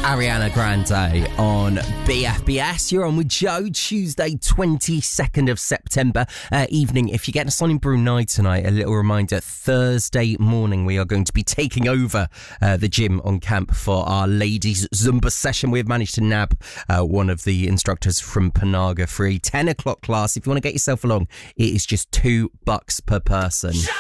Ariana Grande on BFBS. You're on with Joe, Tuesday, 22nd of September evening. If you're getting us on in Brunei tonight, a little reminder, Thursday morning we are going to be taking over the gym on camp for our ladies Zumba session. We've managed to nab one of the instructors from Panaga for a 10 o'clock class. If you want to get yourself along, it is just $2 per person.